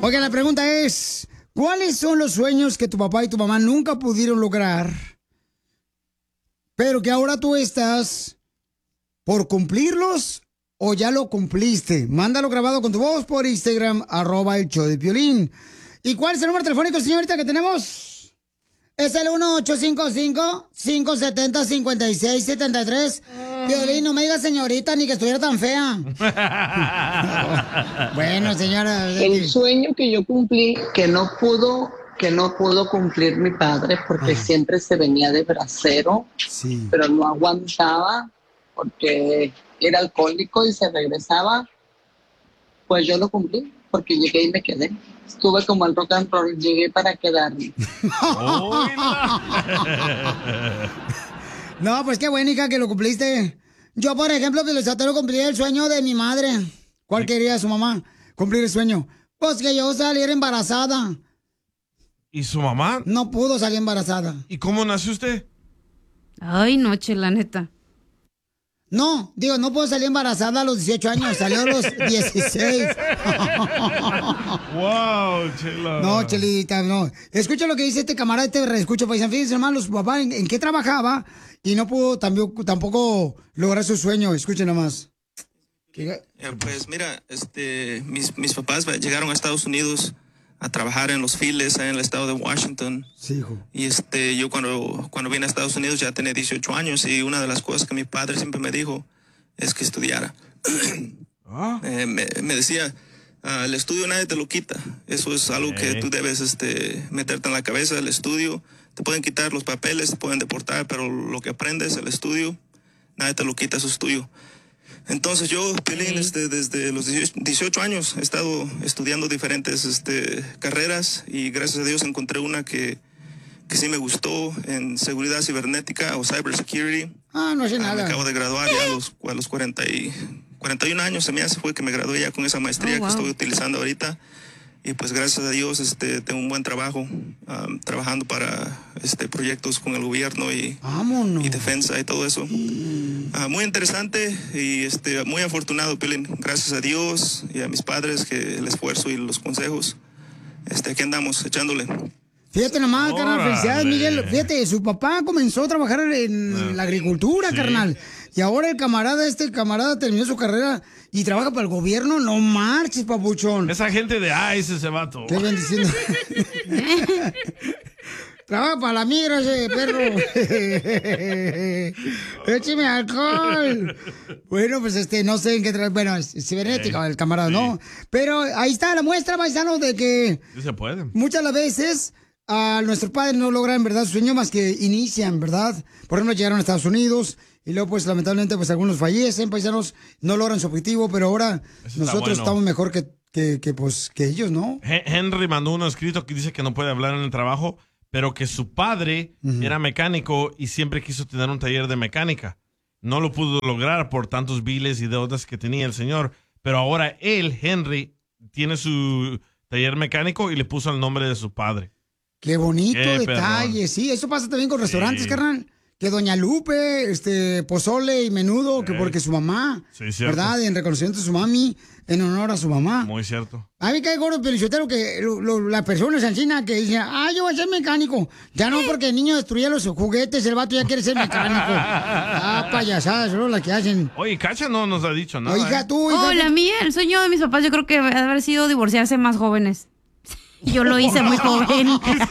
Oiga, la pregunta es, ¿cuáles son los sueños que tu papá y tu mamá nunca pudieron lograr, pero que ahora tú estás por cumplirlos o ya lo cumpliste? Mándalo grabado con tu voz por Instagram, @el show de Piolín. ¿Y cuál es el número telefónico, señorita, que tenemos? Es el 1-855-570-5673. Piolín, no me digas señorita ni que estuviera tan fea. Bueno, señora. El sueño que yo cumplí, que no pudo cumplir mi padre porque siempre se venía de bracero, pero no aguantaba porque era alcohólico y se regresaba. Pues yo lo cumplí porque llegué y me quedé. Estuve como el rock and roll, llegué para quedarme. No, pues qué bueno, hija, que lo cumpliste. Yo, por ejemplo, Pelizotero, cumplí el sueño de mi madre. ¿Cuál quería su mamá? Cumplir el sueño. Pues que yo saliera embarazada. ¿Y su mamá? No pudo salir embarazada. ¿Y cómo nació usted? Ay, no, Chela, neta. No, digo, no puedo salir embarazada a los 18 años, salió a los 16. Wow, Chela. No, Chelita, no. Escucha lo que dice este camarada, escucha, paisano. Fíjense, hermano, su papá en qué trabajaba y no pudo tampoco lograr su sueño. Escuchen nomás. Pues mira, mis papás llegaron a Estados Unidos a trabajar en los files en el estado de Washington. Sí, hijo. Y yo cuando vine a Estados Unidos ya tenía 18 años y una de las cosas que mi padre siempre me dijo es que estudiara. Me decía, el estudio nadie te lo quita. Eso es algo que tú debes meterte en la cabeza, el estudio. Te pueden quitar los papeles, te pueden deportar, pero lo que aprendes, el estudio, nadie te lo quita, eso es tuyo. Entonces yo, Piolín, desde los 18 años he estado estudiando diferentes carreras y gracias a Dios encontré una que sí me gustó en seguridad cibernética o cybersecurity. No sé nada. Me acabo de graduar ya a los 41 años se me hace fue que me gradué ya con esa maestría que estoy utilizando ahorita. Y pues gracias a Dios tengo un buen trabajo trabajando para proyectos con el gobierno y defensa y todo eso. Muy interesante y muy afortunado, Piolín. Gracias a Dios y a mis padres que el esfuerzo y los consejos. Aquí andamos echándole. Fíjate nomás, carnal, felicidades, Miguel. Fíjate, su papá comenzó a trabajar en la agricultura, carnal. Y ahora el camarada terminó su carrera y trabaja para el gobierno. No marches, papuchón. Esa gente de ICE, ese vato. Qué bien diciendo. Trabaja para la migra ese perro. Écheme alcohol. Bueno, pues no sé en qué trae. Bueno, es cibernética el camarada, ¿no? Pero ahí está la muestra, paisano, de que Sí se puede. muchas las veces nuestros padres no logran, ¿verdad?, su sueño más que inician, ¿verdad? Por ejemplo, llegaron a Estados Unidos y luego, pues, lamentablemente, pues, algunos fallecen, paisanos, no logran su objetivo, pero ahora nosotros estamos mejor que ellos, ¿no? Henry mandó uno escrito que dice que no puede hablar en el trabajo, pero que su padre era mecánico y siempre quiso tener un taller de mecánica. No lo pudo lograr por tantos biles y deudas que tenía el señor, pero ahora él, Henry, tiene su taller mecánico y le puso el nombre de su padre. Qué bonito detalle, perrón. sí, eso pasa también con restaurantes, carnal. Que Doña Lupe, pozole y menudo, que porque su mamá, ¿verdad? En reconocimiento a su mami, en honor a su mamá. Muy cierto. A mí me cae gordo, Pelichotero, que la persona es encina que dice, yo voy a ser mecánico. Ya no, porque el niño destruía los juguetes, el vato ya quiere ser mecánico. Payasadas, son las que hacen. Oye, Cacha no nos ha dicho nada. Hija, tú, hija. Oh, la mía, el sueño de mis papás, yo creo que debe haber sido divorciarse más jóvenes. Yo lo hice muy joven.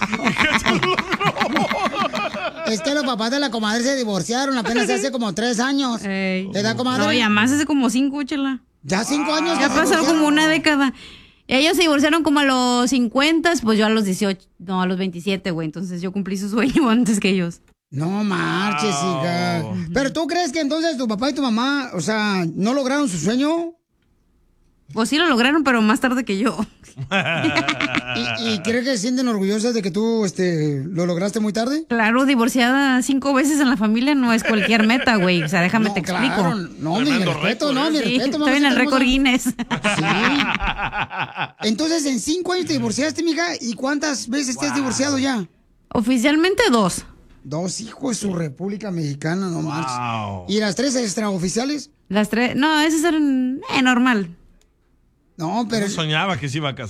Es que los papás de la comadre se divorciaron apenas hace como 3 años. ¿Verdad, comadre? No, ya más hace como 5, Chela. ¿Ya 5 años? Ya pasó como una década. Ellos se divorciaron como a los 50, pues yo a los 18, no, a los 27, güey. Entonces yo cumplí su sueño antes que ellos. No marches, hija. Pero ¿tú crees que entonces tu papá y tu mamá, o sea, no lograron su sueño? Pues sí lo lograron, pero más tarde que yo. ¿Y crees que se sienten orgullosas de que tú lo lograste muy tarde? Claro, divorciada 5 veces en la familia no es cualquier meta, güey. O sea, déjame te explico. Claro, no, mi respeto, no, mi respeto. Estoy en el récord Guinness. Sí. Entonces, en 5 años te divorciaste, mija, ¿y cuántas veces te has divorciado ya? Oficialmente 2. 2 hijos de su República Mexicana, no marches. ¿Y las 3 extraoficiales? Las 3, no, esas eran normal. No, pero... No soñaba que se iba a casar.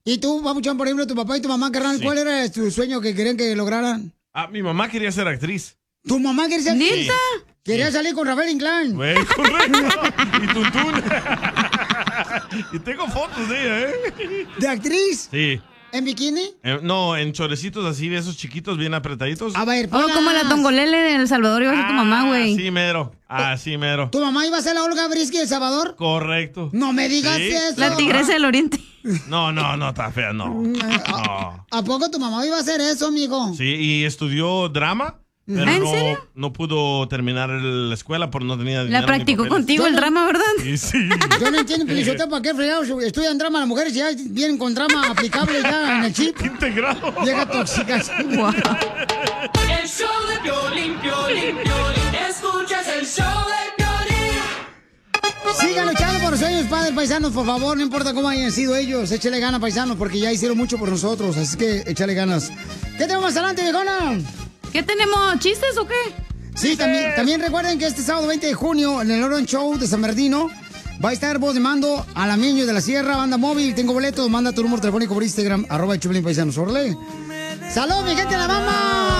¿Y tú, papuchón, por ejemplo, tu papá y tu mamá, carnal, Sí. cuál era tu sueño que querían que lograran? ¿Cuál era Sí. ¿Cuál era tu sueño que querían que lograran? Mi mamá quería ser actriz. ¿Tu mamá quería ser actriz? ¿Neta? Quería salir con Rafael Inclán. Güey, correcto. Y Tuntún. Y tengo fotos de ella, ¿eh? ¿De actriz? Sí. ¿En bikini? No, en chorecitos así, de esos chiquitos bien apretaditos. A ver, Oh, como la Tongolele de El Salvador iba a ser tu mamá, güey. Sí, mero. Sí, mero. ¿Tu mamá iba a ser la Olga Brisky de El Salvador? Correcto. No me digas Sí. eso. La Tigresa del Oriente. No, está fea, no. No. ¿A poco tu mamá iba a hacer eso, amigo? Sí, y estudió drama, pero ¿En serio? no pudo terminar la escuela porque no tenía dinero. La ni practicó papeles. contigo el drama, ¿verdad? Sí, sí. Yo no entiendo, Pelizotelo, ¿para qué fregados estudian drama las mujeres y ya vienen con drama aplicable ya en el chip? Integrado. Llega tóxicas. Wow. El show de Piolín, Piolín, Piolín. Escuchas el show de Piolín. Sigan luchando por los sueños, padres paisanos, por favor, no importa cómo hayan sido ellos. Échale ganas, paisanos, porque ya hicieron mucho por nosotros, así que échale ganas. ¿Qué tenemos más adelante, viejona? ¿Qué tenemos? ¿Chistes o qué? Sí, también recuerden que este sábado 20 de junio en el Orange Show de San Bernardino va a estar voz de mando a la Miño de la Sierra, banda móvil. Tengo boletos, manda tu número telefónico por Instagram, @el Choplin Paisanos. ¡Órale! ¡Salud, mi gente de la Bamba!